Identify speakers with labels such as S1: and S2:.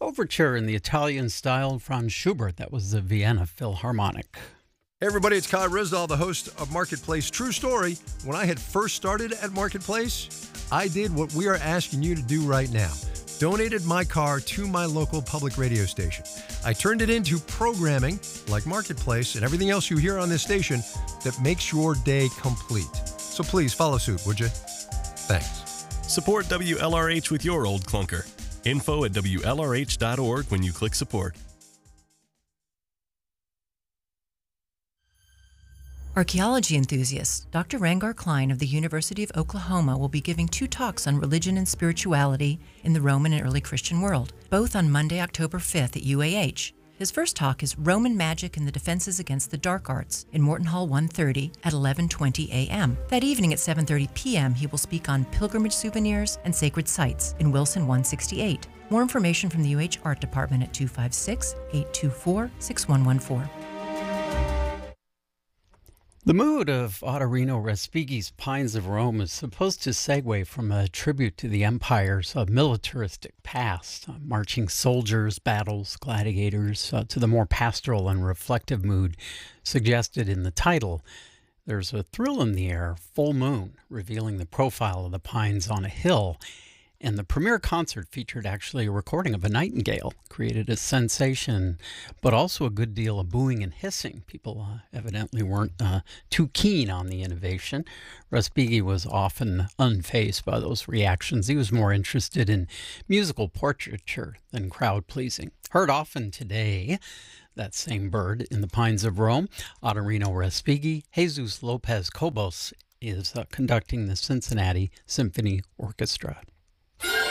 S1: Overture in the Italian style, Franz Schubert. That was the Vienna Philharmonic.
S2: Hey everybody, it's Kai Ryssdal, the host of Marketplace. True story, when I had first started at Marketplace, I did what we are asking you to do right now. Donated my car to my local public radio station. I turned it into programming like Marketplace and everything else you hear on this station that makes your day complete. So please follow suit, would you? Thanks.
S3: Support WLRH with your old clunker. Info at WLRH.org when you click support.
S4: Archaeology enthusiast Dr. Rangar Klein of the University of Oklahoma will be giving 2 talks on religion and spirituality in the Roman and early Christian world, both on Monday, October 5th at UAH. His first talk is Roman Magic and the Defenses Against the Dark Arts in Morton Hall 130 at 11:20 a.m. That evening at 7:30 p.m. he will speak on pilgrimage souvenirs and sacred sites in Wilson 168. More information from the UH Art Department at 256-824-6114.
S1: The mood of Ottorino Respighi's Pines of Rome is supposed to segue from a tribute to the empire's militaristic past, marching soldiers, battles, gladiators, to the more pastoral and reflective mood suggested in the title. There's a thrill in the air, full moon, revealing the profile of the pines on a hill. And the premiere concert featured actually a recording of a nightingale, created a sensation, but also a good deal of booing and hissing. People evidently weren't too keen on the innovation. Respighi was often unfazed by those reactions. He was more interested in musical portraiture than crowd pleasing. Heard often today, that same bird in the Pines of Rome, Ottorino Respighi. Jesus Lopez Cobos is conducting the Cincinnati Symphony Orchestra.